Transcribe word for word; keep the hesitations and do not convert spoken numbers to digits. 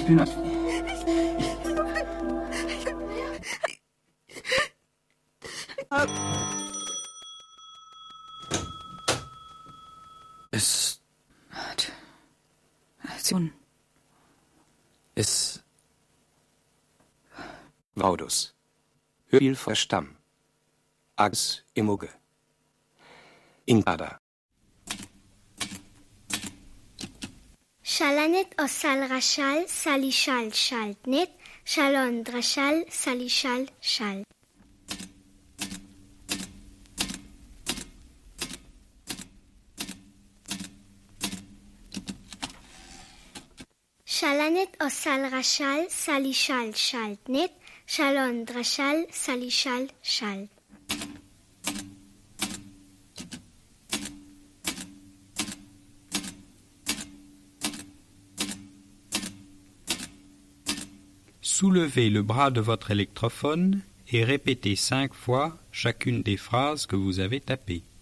Ich bin... Es... Es... Vaudus. Hörspiel verstamm. Ags Immuge. Inkada. Shalanet osal rachal salishal shaltnet shalon drachal salishal shal. Shalanet osal rachal salishal shaltnet shalon drachal salishal shal. Soulevez le bras de votre électrophone et répétez cinq fois chacune des phrases que vous avez tapées.